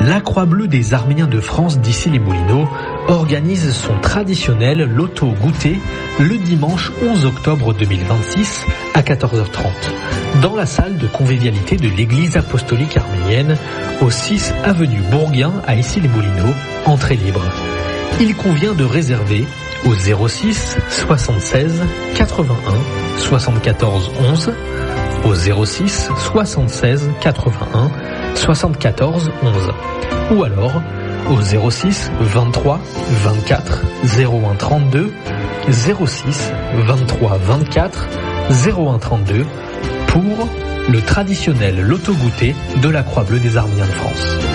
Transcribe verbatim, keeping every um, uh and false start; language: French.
La Croix-Bleue des Arméniens de France d'Issy-les-Moulineaux organise son traditionnel loto goûter le dimanche onze octobre deux mille vingt-six à quatorze heures trente dans la salle de convivialité de l'église apostolique arménienne au six avenue Bourguin à Issy-les-Moulineaux, entrée libre. Il convient de réserver au zéro six soixante-seize quatre-vingt-un soixante-quatorze onze, au zéro six soixante-seize quatre-vingt-un soixante-quatorze onze, ou alors au zéro six vingt-trois vingt-quatre zéro un trente-deux, zéro six vingt-trois vingt-quatre zéro un trente-deux pour le traditionnel loto goûter de la Croix-Bleue des Arméniens de France.